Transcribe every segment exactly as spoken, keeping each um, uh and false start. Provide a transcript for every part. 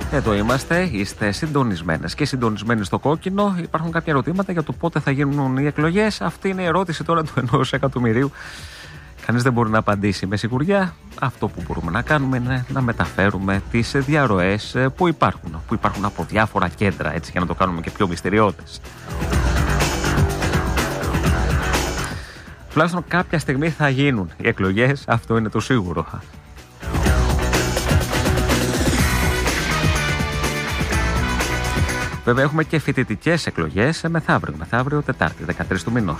Εδώ είμαστε, είστε συντονισμένες και συντονισμένοι στο κόκκινο. Υπάρχουν κάποια ερωτήματα για το πότε θα γίνουν οι εκλογές. Αυτή είναι η ερώτηση τώρα του ενός εκατομμυρίου. Κανείς δεν μπορεί να απαντήσει με σιγουριά. Αυτό που μπορούμε να κάνουμε είναι να μεταφέρουμε τις διαρροές που υπάρχουν, που υπάρχουν από διάφορα κέντρα, έτσι, για να το κάνουμε και πιο μυστηριώδες. Τουλάχιστον κάποια στιγμή θα γίνουν οι εκλογές, αυτό είναι το σίγουρο. Βέβαια έχουμε και φοιτητικές εκλογές μεθαύριο, μεθαύριο Τετάρτη, δεκατρείς του μηνός.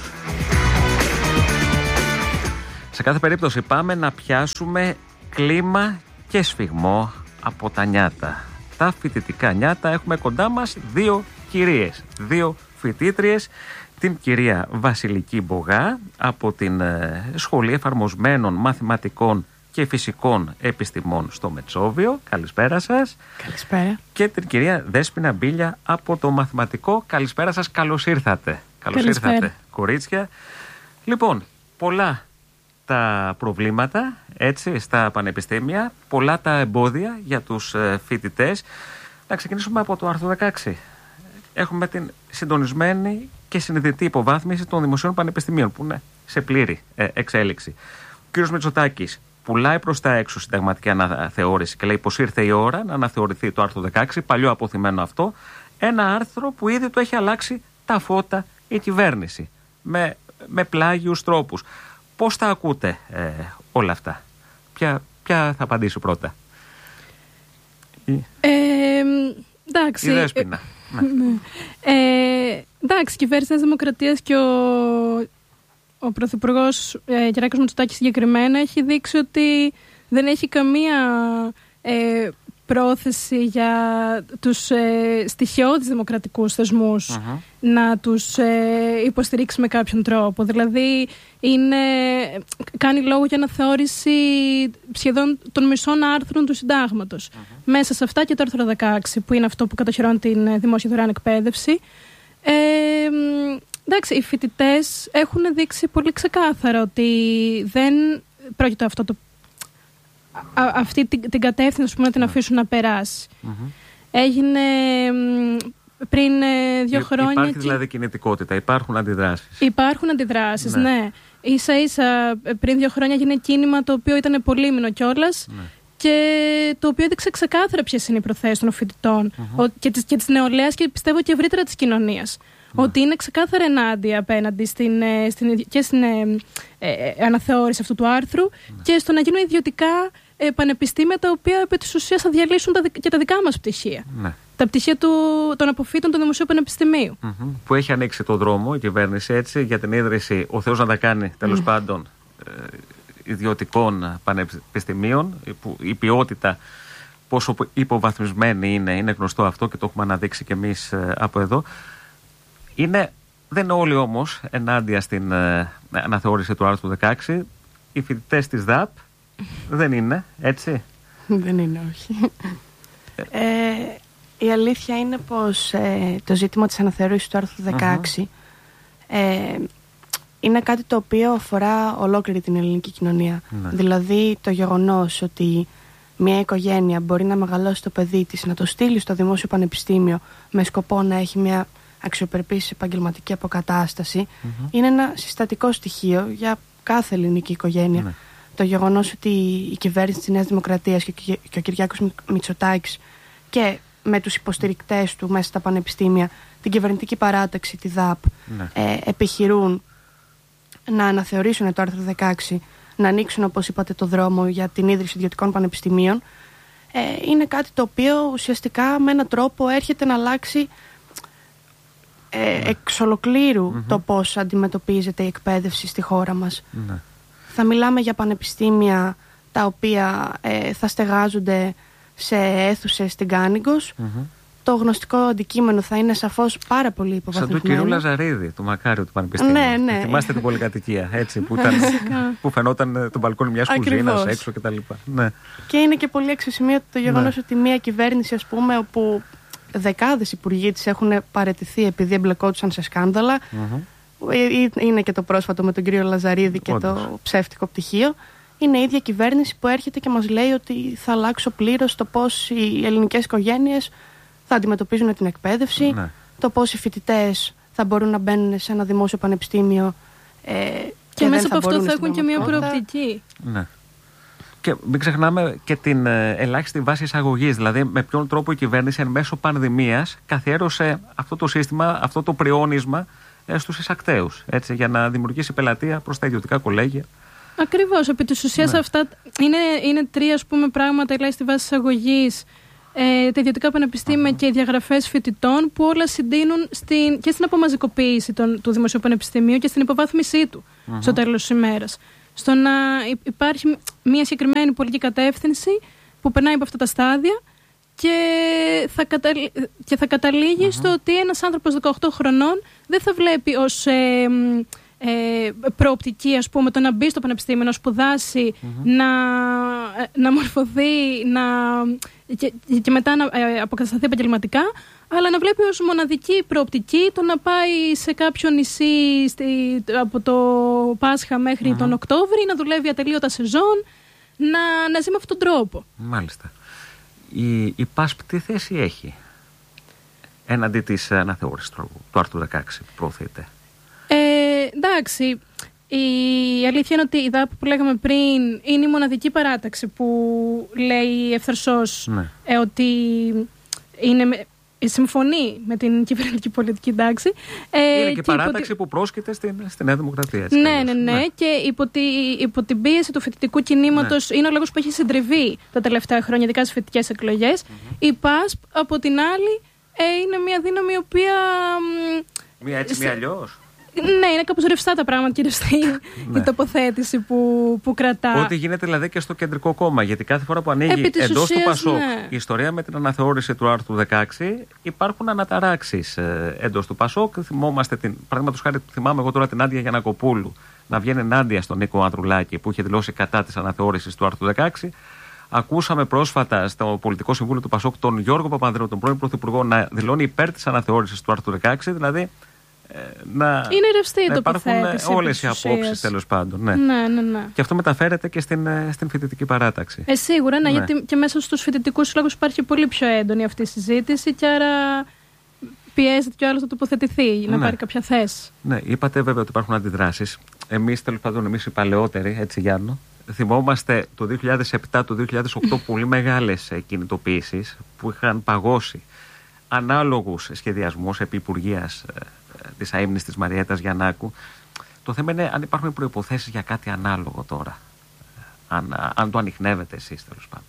Σε κάθε περίπτωση πάμε να πιάσουμε κλίμα και σφιγμό από τα νιάτα. Τα φοιτητικά νιάτα, έχουμε κοντά μας δύο κυρίες, δύο φοιτήτριες. Την κυρία Βασιλική Μπογά από την Σχολή Εφαρμοσμένων Μαθηματικών και Φυσικών Επιστημών στο Μετσόβιο. Καλησπέρα σας. Καλησπέρα. Και την κυρία Δέσποινα Μπίλια από το Μαθηματικό. Καλησπέρα σας, καλώς ήρθατε. Καλώς Καλησπέρα. ήρθατε, κορίτσια. Λοιπόν, πολλά τα προβλήματα, έτσι, στα πανεπιστήμια, πολλά τα εμπόδια για τους φοιτητές. Να ξεκινήσουμε από το άρθρο δεκαέξι. Έχουμε την συντονισμένη και συνειδητή υποβάθμιση των δημοσίων πανεπιστημίων, που είναι σε πλήρη ε, εξέλιξη. Ο κ. Μητσοτάκης πουλάει προς τα έξω συνταγματική αναθεώρηση και λέει πως ήρθε η ώρα να αναθεωρηθεί το άρθρο δεκαέξι, παλιό αποθυμένο αυτό, ένα άρθρο που ήδη το έχει αλλάξει τα φώτα η κυβέρνηση, με, με πλάγιους τρόπους. Πώς τα ακούτε ε, όλα αυτά? Ποια, ποια θα απαντήσω πρώτα? Ε, εντάξει. Η Δέσποινα. Ναι. Ε, εντάξει, η κυβέρνηση της Δημοκρατίας και ο, ο Πρωθυπουργός ε, Κυριάκος Μητσοτάκης συγκεκριμένα έχει δείξει ότι δεν έχει καμία ε, πρόθεση για τους ε, στοιχειώδεις δημοκρατικούς θεσμούς uh-huh. να τους ε, υποστηρίξει με κάποιον τρόπο. Δηλαδή είναι, κάνει λόγο για αναθεώρηση σχεδόν των μισών άρθρων του συντάγματος. Uh-huh. Μέσα σε αυτά και το άρθρο δεκαέξι, που είναι αυτό που κατοχυρώνει την δημόσια δωρεάν εκπαίδευση. Ε, εντάξει, οι φοιτητές έχουν δείξει πολύ ξεκάθαρα ότι δεν πρόκειται αυτό το Α, αυτή την, την κατεύθυνση, πούμε, να την αφήσουν να περάσει. Mm-hmm. Έγινε πριν ε, δύο Υ, χρόνια. Υπάρχει και... δηλαδή κινητικότητα, υπάρχουν αντιδράσεις. Υπάρχουν αντιδράσεις, ναι. ναι. Ίσα ίσα πριν δύο χρόνια έγινε κίνημα το οποίο ήταν πολύμηνο κιόλας ναι. και το οποίο έδειξε ξεκάθαρα ποιες είναι οι προθέσεις των φοιτητών mm-hmm. ο, και, της, και της νεολαίας και πιστεύω και ευρύτερα της κοινωνίας. Ναι. Ότι είναι ξεκάθαρα ενάντια απέναντι στην, στην, και στην ε, ε, αναθεώρηση αυτού του άρθρου ναι. και στο να γίνουν ιδιωτικά ε, πανεπιστήμια τα οποία επί της ουσίας θα διαλύσουν τα, και τα δικά μας πτυχία. Ναι. Τα πτυχία του, των αποφύτων του Δημοσίου Πανεπιστημίου. Mm-hmm. Που έχει ανοίξει το δρόμο η κυβέρνηση έτσι, για την ίδρυση, ο Θεός να τα κάνει τέλος mm. πάντων, ε, ιδιωτικών πανεπιστημίων. Που η ποιότητα πόσο υποβαθμισμένη είναι, είναι γνωστό αυτό και το έχουμε αναδείξει κι εμείς ε, από εδώ. Είναι, δεν είναι όλοι όμως ενάντια στην ε, αναθεώρηση του άρθρου δεκαέξι. Οι φοιτητές της ΔΑΠ δεν είναι, έτσι? Δεν είναι, όχι. Ε, η αλήθεια είναι πως ε, το ζήτημα της αναθεώρησης του άρθρου δεκαέξι uh-huh. ε, είναι κάτι το οποίο αφορά ολόκληρη την ελληνική κοινωνία. Ναι. Δηλαδή το γεγονός ότι μια οικογένεια μπορεί να μεγαλώσει το παιδί της, να το στείλει στο δημόσιο πανεπιστήμιο με σκοπό να έχει μια αξιοπρεπής επαγγελματική αποκατάσταση mm-hmm. είναι ένα συστατικό στοιχείο για κάθε ελληνική οικογένεια. Ναι. Το γεγονός ότι η κυβέρνηση της Νέας Δημοκρατίας και, και ο Κυριάκος Μητσοτάκης και με τους υποστηρικτές του μέσα στα πανεπιστήμια, την κυβερνητική παράταξη, τη ΔΑΠ, ναι. ε, επιχειρούν να αναθεωρήσουν το άρθρο δεκαέξι, να ανοίξουν, όπως είπατε, το δρόμο για την ίδρυση ιδιωτικών πανεπιστημίων, ε, είναι κάτι το οποίο ουσιαστικά με έναν τρόπο έρχεται να αλλάξει Ε, εξ ολοκλήρου mm-hmm. το πώς αντιμετωπίζεται η εκπαίδευση στη χώρα μας. Mm-hmm. Θα μιλάμε για πανεπιστήμια τα οποία ε, θα στεγάζονται σε αίθουσες στην Κάνιγκος. Mm-hmm. Το γνωστικό αντικείμενο θα είναι σαφώς πάρα πολύ υποβαθμισμένο. Σαν του κυρίου Λαζαρίδη, του Μακάριου του Πανεπιστήμιου. Ναι, ναι. Θυμάστε την πολυκατοικία, έτσι, που, ήταν, που φαινόταν το μπαλκόνι μιας κουζίνας έξω κτλ. Ναι. Και είναι και πολύ αξιοσημείωτο το γεγονός ναι. ότι μια κυβέρνηση, ας πούμε, όπου δεκάδες υπουργοί της έχουν παραιτηθεί επειδή εμπλεκόντουσαν σε σκάνδαλα. Mm-hmm. Είναι και το πρόσφατο με τον κύριο Λαζαρίδη και Όντως. το ψεύτικο πτυχίο. είναι η ίδια κυβέρνηση που έρχεται και μας λέει ότι θα αλλάξω πλήρως το πώς οι ελληνικές οικογένειες θα αντιμετωπίζουν την εκπαίδευση, ναι. το πώς οι φοιτητές θα μπορούν να μπαίνουν σε ένα δημόσιο πανεπιστήμιο ε, και, και μέσα από αυτό θα έχουν και μια προοπτική. Ναι. Και μην ξεχνάμε και την ε, ελάχιστη βάση εισαγωγής. Δηλαδή, με ποιον τρόπο η κυβέρνηση εν μέσω πανδημίας καθιέρωσε αυτό το σύστημα, αυτό το πριόνισμα ε, στους εισακτέους. Έτσι, για να δημιουργήσει πελατεία προς τα ιδιωτικά κολέγια. Ακριβώς. Επί της ουσίας, ναι. αυτά είναι, είναι τρία ας πούμε, πράγματα, ελάχιστη βάση εισαγωγής, ε, τα ιδιωτικά πανεπιστήμια uh-huh. και οι διαγραφές φοιτητών, που όλα συντείνουν στην, και στην απομαζικοποίηση των, του Δημοσίου Πανεπιστημίου και στην υποβάθμισή του uh-huh. στο τέλος της ημέρας. Στο να υπάρχει μια συγκεκριμένη πολιτική κατεύθυνση που περνάει από αυτά τα στάδια και θα, καταλή... και θα καταλήγει uh-huh. στο ότι ένας άνθρωπος δεκαοκτώ χρονών δεν θα βλέπει ως ε, ε, προοπτική, ας πούμε, το να μπει στο πανεπιστήμιο, να σπουδάσει, uh-huh. να, να μορφωθεί να... Και, και μετά να ε, αποκατασταθεί επαγγελματικά, αλλά να βλέπει ως μοναδική προοπτική το να πάει σε κάποιο νησί στη, από το Πάσχα μέχρι uh-huh. τον Οκτώβρη, να δουλεύει ατελείωτα σεζόν, να, να ζει με αυτόν τον τρόπο. Μάλιστα. Η, η ΠΑΣΠ τι θέση έχει έναντι της αναθεώρησης του, του άρθρου δεκαέξι που προωθείται? Ε, εντάξει, η αλήθεια είναι ότι η ΔΑΠ που λέγαμε πριν είναι η μοναδική παράταξη που λέει ευθερσώς ναι. ε, ότι είναι... συμφωνεί με την κυβερνητική πολιτική τάξη. Ε, είναι και, και παράταξη υπό... που πρόσκειται στην, στη Νέα Δημοκρατία. Έτσι, ναι, ναι, ναι, ναι. Και υπό, τη, υπό την πίεση του φοιτητικού κινήματος ναι. είναι ο λόγος που έχει συντριβεί τα τελευταία χρόνια, ειδικά στις φοιτητικές εκλογές. Mm-hmm. Η ΠΑΣΠ, από την άλλη, ε, είναι μια δύναμη η οποία... Μία έτσι, μία αλλιώς. Ναι, είναι κάπως ρευστά τα πράγματα και ρευστή η τοποθέτηση που, που κρατά. Ό,τι γίνεται δηλαδή και στο κεντρικό κόμμα. Γιατί κάθε φορά που ανοίγει εντός ουσίας, του ΠΑΣΟΚ ναι. η ιστορία με την αναθεώρηση του άρθρου δεκαέξι, υπάρχουν αναταράξεις ε, εντός του ΠΑΣΟΚ. Θυμόμαστε την. Παραδείγματος χάρη, θυμάμαι εγώ τώρα την Άντια Γιαννακοπούλου να βγαίνει ενάντια στον Νίκο Ανδρουλάκη που είχε δηλώσει κατά της αναθεώρησης του άρθρου δεκαέξι. Ακούσαμε πρόσφατα στο Πολιτικό Συμβούλιο του ΠΑΣΟΚ τον Γιώργο Παπανδρέου, τον πρώην Πρωθυπουργό, να δηλώνει υπέρ της αναθεώρησης του άρθρου δεκαέξι. Δηλαδή. Να, είναι ρευστή να υπάρχουν όλες οι απόψεις απόψεις τέλος πάντων. Ναι. Ναι, ναι, ναι. Και αυτό μεταφέρεται και στην, στην φοιτητική παράταξη. Ε, σίγουρα, ναι, ναι, γιατί και μέσα στους φοιτητικούς συλλόγους υπάρχει πολύ πιο έντονη αυτή η συζήτηση και άρα πιέζεται και ο άλλος να τοποθετηθεί, να ναι. πάρει κάποια θέση. Ναι, είπατε βέβαια ότι υπάρχουν αντιδράσεις. Εμείς τέλος πάντων, εμείς οι παλαιότεροι, έτσι Γιάννο, θυμόμαστε το δύο χιλιάδες επτά, το δύο χιλιάδες οκτώ πολύ μεγάλες κινητοποιήσεις που είχαν παγώσει ανάλογους σχεδιασμούς επί Υπουργείας της αείμνης της Μαριέτας Γιαννάκου. Το θέμα είναι αν υπάρχουν προϋποθέσεις για κάτι ανάλογο τώρα. Αν, αν το ανιχνεύετε εσείς τέλος πάντων.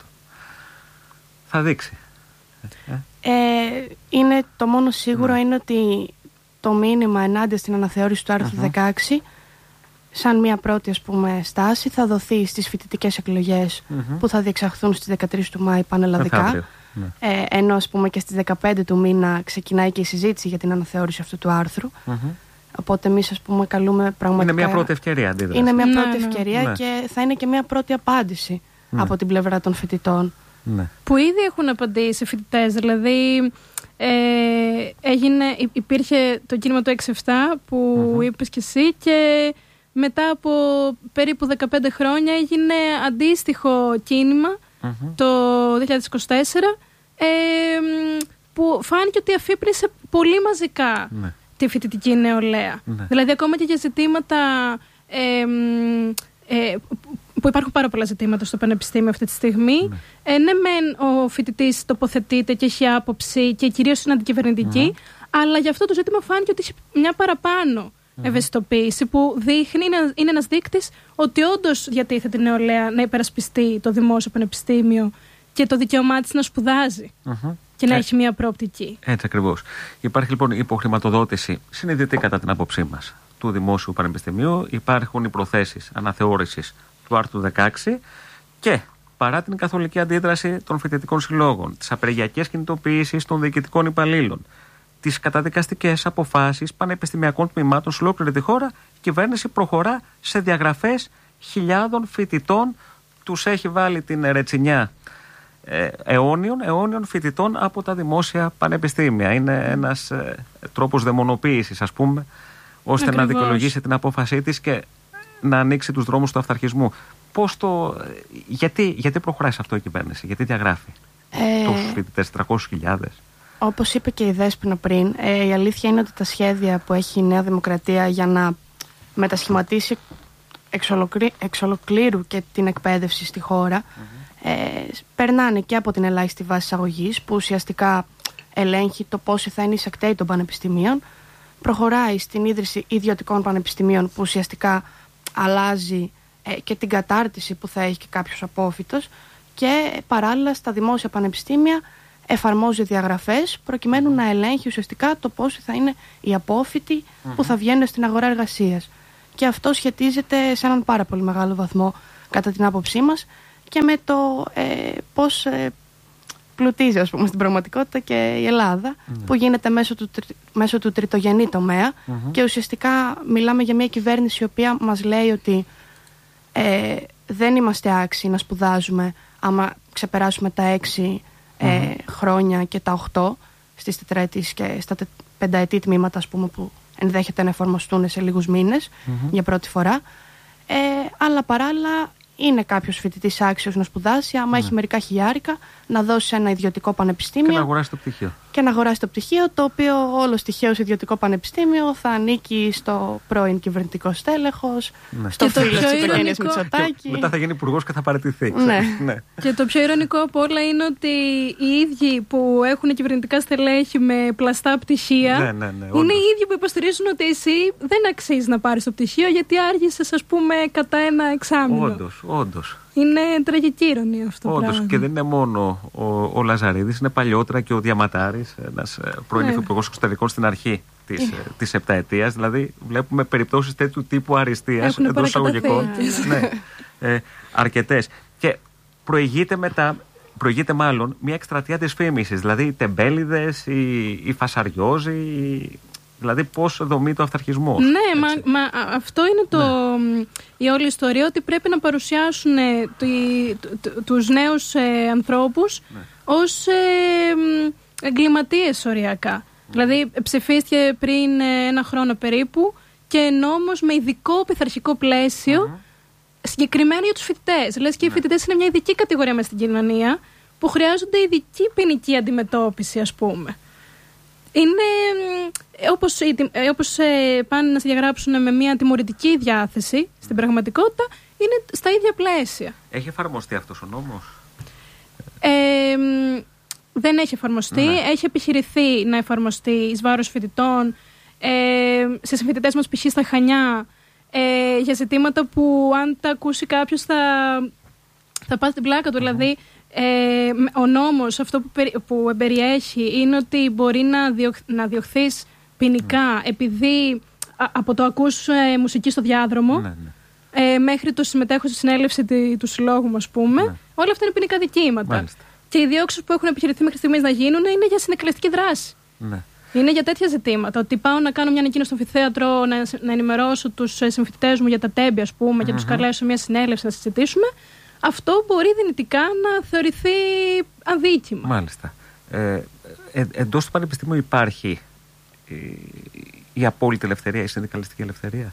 Θα δείξει. Ε, είναι, το μόνο σίγουρο ναι. είναι ότι το μήνυμα ενάντια στην αναθεώρηση του άρθρου uh-huh. δεκαέξι σαν μια πρώτη ας πούμε, στάση θα δοθεί στις φοιτητικές εκλογές uh-huh. που θα διεξαχθούν στις δεκατρείς του Μάη πανελλαδικά. Ναι. Ε, ενώ ας πούμε και στις δεκαπέντε του μήνα ξεκινάει και η συζήτηση για την αναθεώρηση αυτού του άρθρου. Mm-hmm. Οπότε εμείς ας πούμε καλούμε πραγματικά... Είναι μια πρώτη ευκαιρία αντίδραση. Είναι μια ναι, πρώτη ναι. ευκαιρία ναι. και θα είναι και μια πρώτη απάντηση ναι. από την πλευρά των φοιτητών. Ναι. Που ήδη έχουν απαντήσει οι φοιτητές. Δηλαδή ε, έγινε, υπήρχε το κίνημα του έξι επτά που mm-hmm. είπες και εσύ και μετά από περίπου δεκαπέντε χρόνια έγινε αντίστοιχο κίνημα mm-hmm. το δύο χιλιάδες είκοσι τέσσερα Ε, που φάνηκε ότι αφύπνισε πολύ μαζικά ναι. τη φοιτητική νεολαία. Ναι. Δηλαδή ακόμα και για ζητήματα ε, ε, που υπάρχουν πάρα πολλά ζητήματα στο πανεπιστήμιο αυτή τη στιγμή. Ναι, ε, ναι μεν ο φοιτητής τοποθετείται και έχει άποψη και κυρίως είναι αντικυβερνητική, mm-hmm. αλλά για αυτό το ζήτημα φάνηκε ότι έχει μια παραπάνω mm-hmm. ευαισθητοποίηση που δείχνει, είναι, είναι ένας δείκτης ότι όντως διατίθεται η νεολαία να υπερασπιστεί το δημόσιο πανεπιστήμιο και το δικαίωμά της να σπουδάζει uh-huh. και να ε, έχει μια προοπτική. Έτσι ακριβώς. Υπάρχει λοιπόν υποχρηματοδότηση συνειδητή κατά την άποψή μας του Δημόσιου Πανεπιστημίου. Υπάρχουν οι προθέσεις αναθεώρησης του άρθρου δεκαέξι και παρά την καθολική αντίδραση των φοιτητικών συλλόγων, τις απεργιακές κινητοποιήσεις των διοικητικών υπαλλήλων, τις καταδικαστικές αποφάσεις πανεπιστημιακών τμήματων σε ολόκληρη τη χώρα, η κυβέρνηση προχωρά σε διαγραφές χιλιάδων φοιτητών. Τους έχει βάλει την ρετσινιά Ε, αιώνιων, αιώνιων φοιτητών από τα δημόσια πανεπιστήμια. Είναι ένας ε, τρόπος δαιμονοποίησης, ας πούμε, ώστε Ακριβώς. να δικαιολογήσει την απόφασή της και να ανοίξει τους δρόμους του αυταρχισμού. πώς το, γιατί, γιατί προχωράει σε αυτό η κυβέρνηση, γιατί διαγράφει ε, τόσους φοιτητές, τριακόσιες χιλιάδες. Όπως είπε και η Δέσποινα πριν, ε, η αλήθεια είναι ότι τα σχέδια που έχει η Νέα Δημοκρατία για να μετασχηματίσει εξ, ολοκλή, εξ ολοκλήρου και την εκπαίδευση στη χώρα mm-hmm. ε, περνάνε και από την ελάχιστη βάση εισαγωγής, που ουσιαστικά ελέγχει το πόσοι θα είναι οι εισακτέοι των πανεπιστημίων, προχωράει στην ίδρυση ιδιωτικών πανεπιστημίων, που ουσιαστικά αλλάζει ε, και την κατάρτιση που θα έχει και κάποιος απόφοιτος, και παράλληλα στα δημόσια πανεπιστήμια εφαρμόζει διαγραφές προκειμένου να ελέγχει ουσιαστικά το πόσοι θα είναι οι απόφοιτοι mm-hmm. που θα βγαίνουν στην αγορά εργασίας. Και αυτό σχετίζεται σε έναν πάρα πολύ μεγάλο βαθμό, κατά την άποψή μας, και με το ε, πώς ε, πλουτίζει, ας πούμε, στην πραγματικότητα και η Ελλάδα, mm-hmm. που γίνεται μέσω του, μέσω του τριτογενή τομέα mm-hmm. και ουσιαστικά μιλάμε για μια κυβέρνηση η οποία μας λέει ότι ε, δεν είμαστε άξιοι να σπουδάζουμε άμα ξεπεράσουμε τα έξι ε, mm-hmm. χρόνια και τα οχτώ στις τετραετής και στα τε, πενταετή τμήματα, ας πούμε, που ενδέχεται να εφαρμοστούν σε λίγους μήνες mm-hmm. για πρώτη φορά. Ε, αλλά παράλληλα είναι κάποιος φοιτητής άξιος να σπουδάσει, άμα mm-hmm. έχει μερικά χιλιάρικα, να δώσει ένα ιδιωτικό πανεπιστήμιο. Και να αγοράσει το πτυχίο. Και να αγοράσει το πτυχίο, το οποίο όλο τυχαίως ιδιωτικό πανεπιστήμιο θα ανήκει στο πρώην κυβερνητικό στέλεχος, ναι. στο φίλο της οικογένειας Μητσοτάκη. Μετά θα γίνει υπουργός και θα παραιτηθεί. Ναι. ναι. Και το πιο ειρωνικό από όλα είναι ότι οι ίδιοι που έχουν κυβερνητικά στελέχη με πλαστά πτυχία, ναι, ναι, ναι, είναι οι ίδιοι που υποστηρίζουν ότι εσύ δεν αξίζει να πάρεις το πτυχίο γιατί άργησες, ας πούμε, κατά ένα εξάμηνο. Όντως, όντως. Είναι τραγική ηρωνία αυτό. Όντως, και δεν είναι μόνο ο, ο Λαζαρίδης, είναι παλιότερα και ο Διαματάρης, ένας πρώην υφυπουργός εξωτερικών στην αρχή της, ε. της επταετίας. Δηλαδή, βλέπουμε περιπτώσεις τέτοιου τύπου αριστείας εντός εισαγωγικών. ναι, ε, αρκετές. Και προηγείται μετά. Προηγείται μάλλον μια εκστρατεία της φήμησης, δηλαδή οι τεμπέληδες, οι, οι φασαριόζοι, οι... δηλαδή πώς δομεί το αυταρχισμό. Ναι, μα, μα αυτό είναι το, ναι. η όλη ιστορία, ότι πρέπει να παρουσιάσουν ε, το, το, το, τους νέους ε, ανθρώπους ναι. ως ε, εγκληματίες οριακά. Mm. Δηλαδή ψηφίστηκε πριν ε, ένα χρόνο περίπου και νόμος με ειδικό πειθαρχικό πλαίσιο mm. συγκεκριμένο για τους φοιτητές. Λες και οι φοιτητές είναι μια ειδική κατηγορία μες στην κοινωνία που χρειάζονται ειδική ποινική αντιμετώπιση, ας πούμε. Είναι όπως, όπως ε, πάνε να σε διαγράψουν με μια τιμωρητική διάθεση, στην πραγματικότητα είναι στα ίδια πλαίσια. Έχει εφαρμοστεί αυτός ο νόμος? Ε, δεν έχει εφαρμοστεί. Ναι. Έχει επιχειρηθεί να εφαρμοστεί εις βάρος φοιτητών, ε, σε συμφοιτητές μας π.χ. στα Χανιά, ε, για ζητήματα που αν τα ακούσει κάποιος θα, θα πάθει την πλάκα του. Mm-hmm. Δηλαδή, Ε, ο νόμος αυτό που, περι, που περιέχει είναι ότι μπορεί να, διωχ, να διωχθείς ποινικά mm. επειδή α, από το ακούς ε, μουσική στο διάδρομο ναι, ναι. Ε, μέχρι το συμμετέχω στη συνέλευση τη, του συλλόγου, ας πούμε. Ναι. Όλα αυτά είναι ποινικά δικήματα. Μάλιστα. Και οι διώξεις που έχουν επιχειρηθεί μέχρι στιγμής να γίνουν είναι για συνεκτελεστική δράση. Ναι. Είναι για τέτοια ζητήματα. Ότι πάω να κάνω μια ανακοίνωση στο αμφιθέατρο, να, να ενημερώσω τους συμφοιτητές μου για τα τέμπη, ας πούμε, mm-hmm. και τους καλέσω μια συνέλευση να συζητήσουμε. Αυτό μπορεί δυνητικά να θεωρηθεί αδίκημα. Μάλιστα. Ε, ε, εντός του Πανεπιστημίου υπάρχει η, η απόλυτη ελευθερία, η συνδικαλιστική ελευθερία?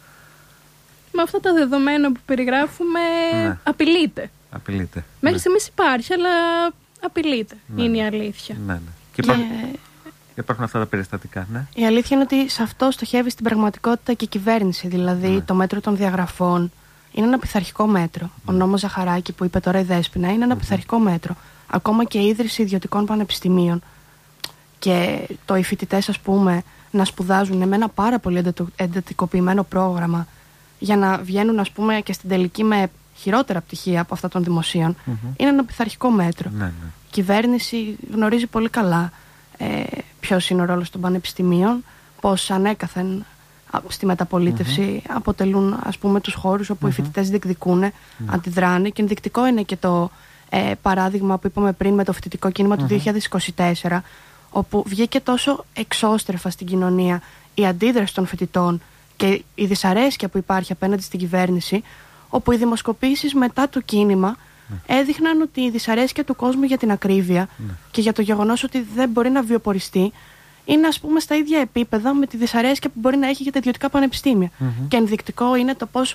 Με αυτά τα δεδομένα που περιγράφουμε, ναι. απειλείται. Απειλείται. Μέχρι ναι. στιγμής υπάρχει, αλλά απειλείται. Ναι. Είναι η αλήθεια. Ναι, ναι. Και υπάρχουν, yeah. υπάρχουν αυτά τα περιστατικά, ναι. Η αλήθεια είναι ότι σε αυτό στοχεύει στην πραγματικότητα και η κυβέρνηση. Δηλαδή, ναι. το μέτρο των διαγραφών είναι ένα πειθαρχικό μέτρο. Mm. Ο νόμος Ζαχαράκη που είπε τώρα η Δέσποινα είναι ένα mm. πειθαρχικό μέτρο. Ακόμα και η ίδρυση ιδιωτικών πανεπιστημίων και το οι φοιτητές, ας πούμε, να σπουδάζουν με ένα πάρα πολύ εντατικοποιημένο πρόγραμμα για να βγαίνουν, ας πούμε, και στην τελική με χειρότερα πτυχία από αυτά των δημοσίων, mm-hmm. είναι ένα πειθαρχικό μέτρο. Ναι, ναι. Η κυβέρνηση γνωρίζει πολύ καλά ε, ποιος είναι ο ρόλος των πανεπιστημίων, πώς ανέκαθεν στη μεταπολίτευση mm-hmm. αποτελούν, ας πούμε, τους χώρους όπου mm-hmm. οι φοιτητές διεκδικούν, mm-hmm. αντιδράνε, και ενδεικτικό είναι και το ε, παράδειγμα που είπαμε πριν με το φοιτητικό κίνημα mm-hmm. του δύο χιλιάδες είκοσι τέσσερα, όπου βγήκε τόσο εξώστρεφα στην κοινωνία η αντίδραση των φοιτητών και η δυσαρέσκεια που υπάρχει απέναντι στην κυβέρνηση, όπου οι δημοσκοπήσεις μετά το κίνημα mm. έδειχναν ότι η δυσαρέσκεια του κόσμου για την ακρίβεια mm. και για το γεγονός ότι δεν μπορεί να βιοποριστεί είναι, ας πούμε, στα ίδια επίπεδα με τη δυσαρέσκεια που μπορεί να έχει για τα ιδιωτικά πανεπιστήμια. Mm-hmm. Και ενδεικτικό είναι το πώς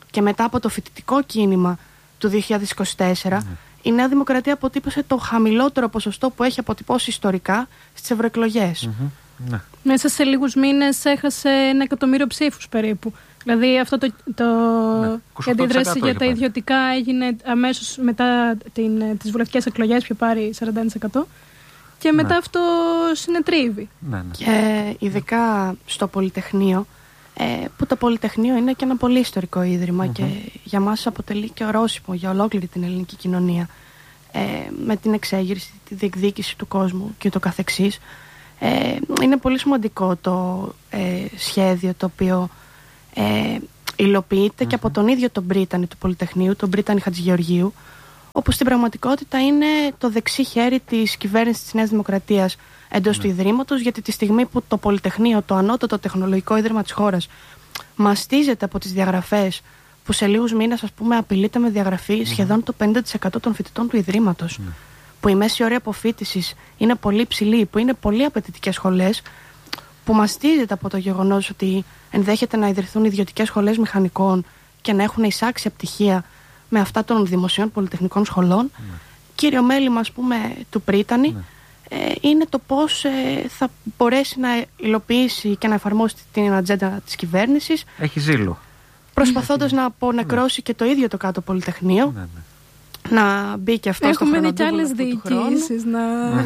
και μετά από το φοιτητικό κίνημα του δύο χιλιάδες είκοσι τέσσερα, mm. η Νέα Δημοκρατία αποτύπωσε το χαμηλότερο ποσοστό που έχει αποτυπώσει ιστορικά στις ευρωεκλογές. Mm-hmm. Ναι. Μέσα σε λίγους μήνες έχασε ένα εκατομμύριο ψήφους περίπου. Δηλαδή αυτό το, το ναι. η αντίδραση για τα πάρει. ιδιωτικά έγινε αμέσως μετά την, τις βουλευτικές εκλογές, πιο πάρει σαράντα ένα τοις εκατό. Και μετά ναι. αυτό συνετρίβει. Ναι, ναι. Και ειδικά στο Πολυτεχνείο, ε, που το Πολυτεχνείο είναι και ένα πολύ ιστορικό ίδρυμα mm-hmm. και για μας αποτελεί και ορόσημο για ολόκληρη την ελληνική κοινωνία, ε, με την εξέγερση, τη διεκδίκηση του κόσμου και το καθεξής. Ε, είναι πολύ σημαντικό το ε, σχέδιο το οποίο ε, υλοποιείται mm-hmm. και από τον ίδιο τον πρίτανη του Πολυτεχνείου, τον πρίτανη Χατζηγεωργίου, όπου στην πραγματικότητα είναι το δεξί χέρι της κυβέρνησης της Νέας Δημοκρατίας εντός mm-hmm. του Ιδρύματος, γιατί τη στιγμή που το Πολυτεχνείο, το ανώτατο τεχνολογικό ίδρυμα της χώρας, μαστίζεται από τις διαγραφές, που σε λίγους μήνες ας πούμε απειλείται με διαγραφή mm-hmm. σχεδόν το πενήντα τοις εκατό των φοιτητών του Ιδρύματος, mm-hmm. που η μέση όρια αποφοίτησης είναι πολύ ψηλή, που είναι πολύ απαιτητικές σχολές, που μαστίζεται από το γεγονός ότι ενδέχεται να ιδρυθούν ιδιωτικές σχολές μηχανικών και να έχουν εισάξια πτυχία με αυτά των δημοσίων πολυτεχνικών σχολών. Ναι. Κύριο μέλημα, ας πούμε, του πρίτανη ναι. ε, είναι το πώς ε, θα μπορέσει να υλοποιήσει και να εφαρμόσει την ατζέντα της κυβέρνησης. Έχει ζήλο. Προσπαθώντας να απονεκρώσει ναι. και το ίδιο το κάτω Πολυτεχνείο. Ναι, ναι. Να μπει και αυτό Έχουμε στο χρονοτούμπολο. Έχουμε δει και άλλες διοικήσεις να,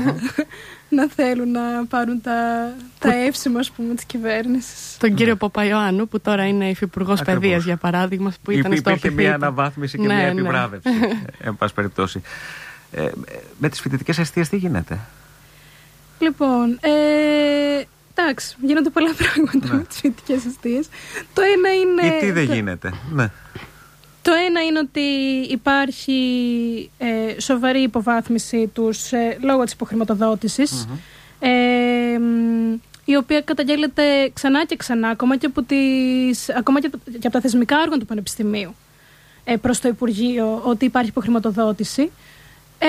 να θέλουν να πάρουν τα, τα εύσημα, ας πούμε, της κυβέρνησης. Τον κύριο Παπαϊωάννου, που τώρα είναι υφυπουργός παιδείας, για παράδειγμα, που ήταν στο Υπήρχε μια αναβάθμιση και ναι, μια επιβράβευση, ναι. εν πάση περιπτώσει. Ε, με τις φοιτητικές εστίες τι γίνεται? Λοιπόν, ε, εντάξει, γίνονται πολλά πράγματα ναι. με τις φοιτητικές εστίες. Το ένα είναι... Ή τι δεν γίνεται, ναι. Το ένα είναι ότι υπάρχει ε, σοβαρή υποβάθμιση τους ε, λόγω της υποχρηματοδότησης, mm-hmm. ε, η οποία καταγγέλλεται ξανά και ξανά, ακόμα και από, τις, ακόμα και από τα θεσμικά όργανα του Πανεπιστημίου ε, προς το Υπουργείο, ότι υπάρχει υποχρηματοδότηση. Ε,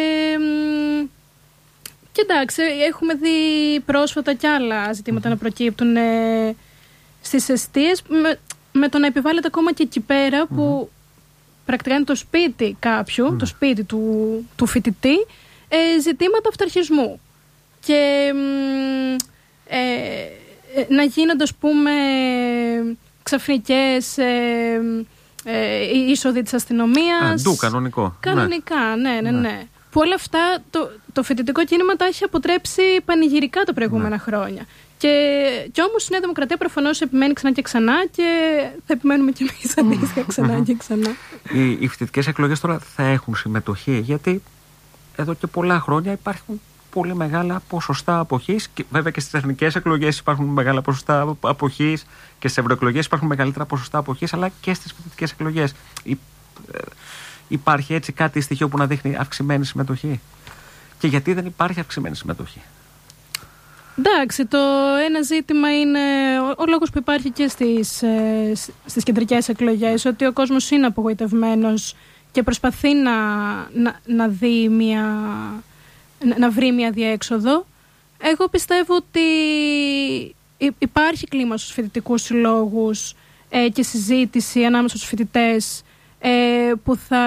και εντάξει, έχουμε δει πρόσφατα κι άλλα ζητήματα mm-hmm. να προκύπτουν ε, στις εστίες, με, με το να επιβάλλεται ακόμα και εκεί πέρα που mm-hmm. πρακτικά είναι το σπίτι κάποιου, mm-hmm. το σπίτι του, του φοιτητή, ε, ζητήματα αυταρχισμού. Και ε, ε, να γίνονται, ας πούμε, ξαφνικές ε, ε, είσοδοι της αστυνομίας. Αντού, κανονικό. Κανονικά, ναι, ναι, ναι. ναι. Που όλα αυτά το, το φοιτητικό κίνημα τα έχει αποτρέψει πανηγυρικά τα προηγούμενα ναι. χρόνια. Και, και όμως η Νέα Δημοκρατία προφανώς επιμένει ξανά και ξανά και θα επιμένουμε κι εμείς αντίστοιχα ξανά και ξανά. Οι, οι φοιτητικές εκλογές τώρα θα έχουν συμμετοχή, γιατί εδώ και πολλά χρόνια υπάρχουν πολύ μεγάλα ποσοστά αποχής, και βέβαια και στις εθνικές εκλογές υπάρχουν μεγάλα ποσοστά αποχής και στις ευρωεκλογές υπάρχουν μεγαλύτερα ποσοστά αποχής, αλλά και στις φοιτητικές εκλογές. Υ, ε, υπάρχει έτσι κάτι στοιχείο που να δείχνει αυξημένη συμμετοχή? Και γιατί δεν υπάρχει αυξημένη συμμετοχή? Εντάξει, το ένα ζήτημα είναι ο, ο λόγος που υπάρχει και στις, ε, στις κεντρικές εκλογές, ότι ο κόσμος είναι απογοητευμένος και προσπαθεί να, να, να δει μια, να, να βρει μια διέξοδο. Εγώ πιστεύω ότι υπάρχει κλίμα στους φοιτητικούς συλλόγους ε, και συζήτηση ανάμεσα στους φοιτητές ε, που θα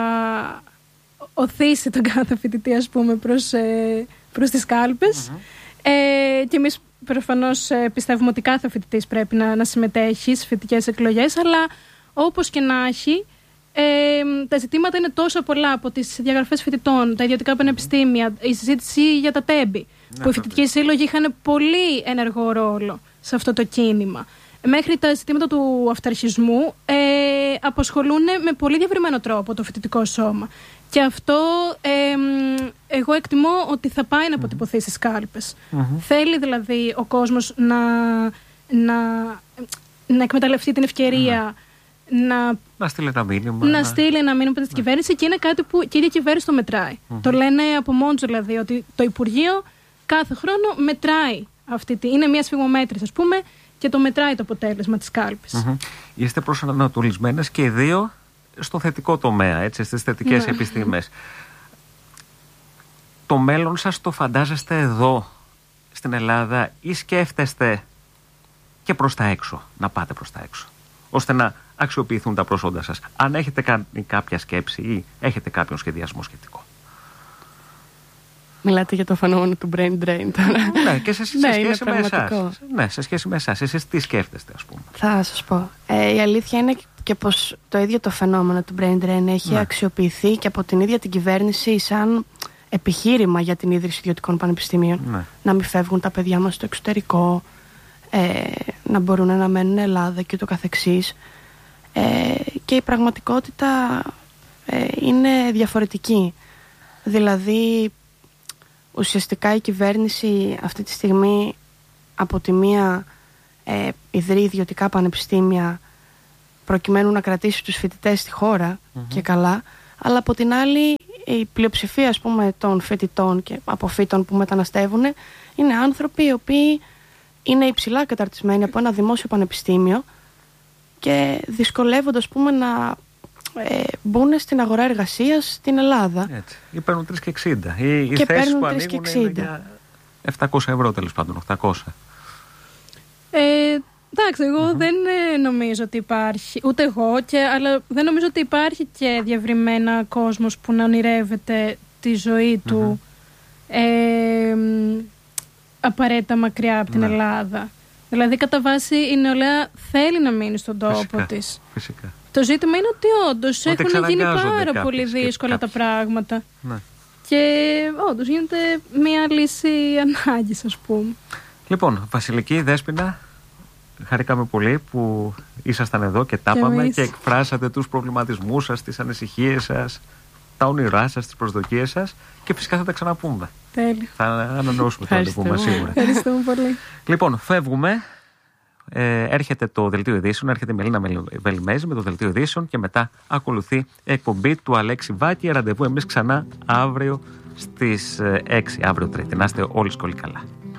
οθήσει τον κάθε φοιτητή, ας πούμε, προς, ε, προς τις κάλπες. Mm-hmm. Ε, και εμείς προφανώς ε, πιστεύουμε ότι κάθε φοιτητής πρέπει να, να συμμετέχει στις φοιτητικές εκλογές, αλλά όπως και να έχει, ε, τα ζητήματα είναι τόσο πολλά, από τις διαγραφές φοιτητών, τα ιδιωτικά πανεπιστήμια, η συζήτηση για τα τέμπη, ναι, που οι φοιτητικοί σύλλογοι είχαν πολύ ενεργό ρόλο σε αυτό το κίνημα, μέχρι τα ζητήματα του αυταρχισμού, ε, απασχολούν με πολύ διευρυμένο τρόπο το φοιτητικό σώμα. Και αυτό ε, εγώ εκτιμώ ότι θα πάει να αποτυπωθεί στις κάλπες. Mm-hmm. Θέλει δηλαδή ο κόσμος να, να, να εκμεταλλευτεί την ευκαιρία mm-hmm. να, να στείλει ένα μήνυμα. Να στείλει ένα μήνυμα από την κυβέρνηση, και είναι κάτι που και η ίδια κυβέρνηση το μετράει. Mm-hmm. Το λένε από μόνος δηλαδή, ότι το Υπουργείο κάθε χρόνο μετράει αυτή τη. Είναι μια σφιγμομέτρηση, ας πούμε, και το μετράει το αποτέλεσμα της κάλπης. Mm-hmm. Είστε προσανατολισμένες και οι δύο στο θετικό τομέα, έτσι, στις θετικές ναι. επιστήμες. Το μέλλον σας το φαντάζεστε εδώ, στην Ελλάδα, ή σκέφτεστε και προς τα έξω, να πάτε προς τα έξω, ώστε να αξιοποιηθούν τα προσόντα σας. Αν έχετε κάνει κάποια σκέψη ή έχετε κάποιον σχεδιασμό σχετικό. Μιλάτε για το φαινόμενο του brain drain τώρα. Ναι, και σε, σε, ναι, σχέση με εσάς. Ναι, σε σχέση με εσάς. Εσείς τι σκέφτεστε, ας πούμε? Θα σας πω. Ε, η αλήθεια είναι και πως το ίδιο το φαινόμενο του brain drain έχει ναι. αξιοποιηθεί και από την ίδια την κυβέρνηση σαν επιχείρημα για την ίδρυση ιδιωτικών πανεπιστήμιων. Ναι. Να μην φεύγουν τα παιδιά μας στο εξωτερικό, ε, να μπορούν να μένουν Ελλάδα και ούτω καθεξής. Ε, και η πραγματικότητα ε, είναι διαφορετική. Δηλαδή, ουσιαστικά η κυβέρνηση αυτή τη στιγμή από τη μία ε, ιδρύει ιδιωτικά πανεπιστήμια προκειμένου να κρατήσει τους φοιτητές στη χώρα mm-hmm. και καλά, αλλά από την άλλη η πλειοψηφία, ας πούμε, των φοιτητών και αποφύτων που μεταναστεύουν είναι άνθρωποι οι οποίοι είναι υψηλά καταρτισμένοι από ένα δημόσιο πανεπιστήμιο και δυσκολεύονται, ας πούμε, να ε, μπουν στην αγορά εργασίας στην Ελλάδα. Έτσι. Ή παίρνουν τρεις και εξήντα. Οι, οι και θέσεις που ανοίγουν είναι για επτακόσια ευρώ, τέλος πάντων, οκτακόσια. Ε, εντάξει, εγώ mm-hmm. δεν νομίζω ότι υπάρχει, ούτε εγώ, και, αλλά δεν νομίζω ότι υπάρχει και διευρυμένα κόσμος που να ονειρεύεται τη ζωή του mm-hmm. ε, απαραίτητα μακριά από την ναι. Ελλάδα. Δηλαδή, κατά βάση, η νεολαία θέλει να μείνει στον τόπο φυσικά, της. Φυσικά. Το ζήτημα είναι ότι όντως έχουν γίνει πάρα πολύ δύσκολα τα πράγματα. Ναι. Και όντως γίνεται μια λύση ανάγκης, ας πούμε. Λοιπόν, Βασιλική, Δέσποινα, χαρήκαμε πολύ που ήσασταν εδώ και τα είπαμε και, και εκφράσατε τους προβληματισμούς σας, τις ανησυχίες σας, τα όνειρά σας, τις προσδοκίες σας και φυσικά θα τα ξαναπούμε. Τέλεια. Θα ανανεώσουμε το ραντεβού μας σίγουρα. Ευχαριστούμε πολύ. Λοιπόν, φεύγουμε. Ε, έρχεται το δελτίο ειδήσεων, έρχεται η Μελίνα Βελιμέζη με το δελτίο ειδήσεων και μετά ακολουθεί εκπομπή του Αλέξη Βάκη. Ραντεβού εμείς ξανά αύριο στις έξι, αύριο Τρίτη. Να είστε όλοι σκολί καλά.